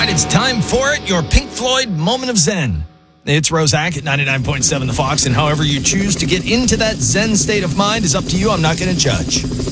right, it's time for it, your Pink Floyd Moment of Zen. It's Roszak at 99.7 The Fox, and however you choose to get into that Zen state of mind is up to you. I'm not going to judge.